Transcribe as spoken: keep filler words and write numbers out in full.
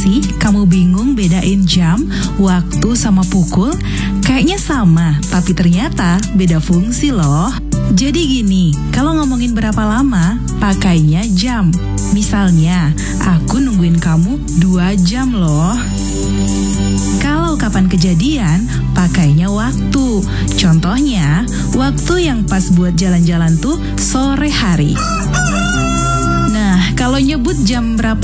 sih kamu bingung bedain jam, waktu sama pukul? Kayaknya sama, tapi ternyata beda fungsi loh. Jadi gini, kalau ngomongin berapa lama, pakainya jam. Misalnya, aku nungguin kamu dua jam loh. Kalau kapan kejadian, pakainya waktu. Contohnya, waktu yang pas buat jalan-jalan tuh sore hari. Nah, kalau nyebut jam berapa